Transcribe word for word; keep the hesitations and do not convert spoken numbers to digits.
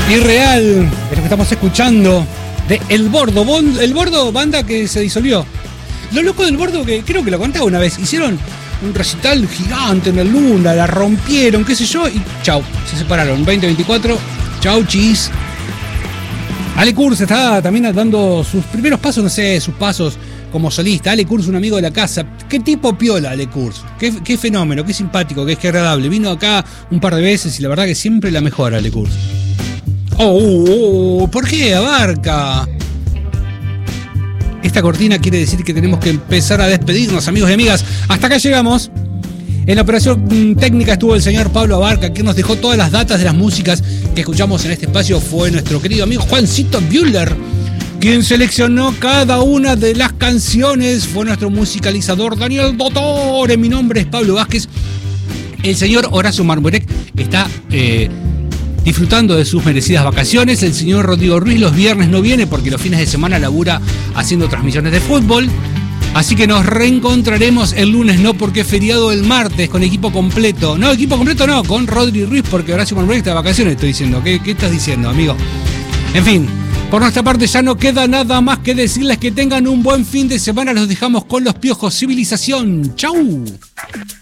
Irreal, es lo que estamos escuchando de El Bordo, El Bordo, banda que se disolvió. Lo loco del Bordo, que creo que lo contaba una vez, hicieron un recital gigante en el Luna, la rompieron, qué sé yo, y chau, se separaron. veinte veinticuatro, chau, chis. Ale Kurz está también dando sus primeros pasos, no sé, sus pasos como solista. Ale Kurz, un amigo de la casa. Qué tipo piola, Ale Kurz. Qué, qué fenómeno, qué simpático, qué, qué agradable. Vino acá un par de veces y la verdad que siempre la mejor, Ale Kurz. Oh, oh, oh, ¿por qué Abarca? Esta cortina quiere decir que tenemos que empezar a despedirnos, amigos y amigas. Hasta acá llegamos. En la operación técnica estuvo el señor Pablo Abarca, que nos dejó todas las datas de las músicas que escuchamos en este espacio. Fue nuestro querido amigo Juancito Bühler, quien seleccionó cada una de las canciones. Fue nuestro musicalizador Daniel Dottore. Mi nombre es Pablo Vázquez. El señor Horacio Marmurek está eh, disfrutando de sus merecidas vacaciones. El señor Rodrigo Ruiz los viernes no viene porque los fines de semana labura haciendo transmisiones de fútbol. Así que nos reencontraremos el lunes, no porque es feriado el martes, con equipo completo. No, equipo completo no, con Rodri Ruiz, porque Horacio Marmurek está de vacaciones, estoy diciendo. ¿Qué, qué estás diciendo, amigo? En fin, por nuestra parte ya no queda nada más que decirles que tengan un buen fin de semana. Los dejamos con Los Piojos. Civilización. ¡Chau!